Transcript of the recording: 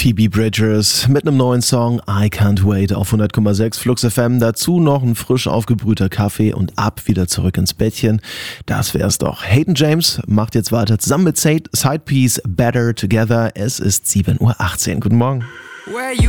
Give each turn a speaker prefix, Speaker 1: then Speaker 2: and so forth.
Speaker 1: Phoebe Bridgers mit einem neuen Song I Can't Wait auf 100,6 Flux FM. Dazu noch ein frisch aufgebrühter Kaffee und ab wieder zurück ins Bettchen. Das wär's doch. Hayden James macht jetzt weiter zusammen mit Sidepiece Better Together. Es ist 7:18 Uhr. Guten Morgen.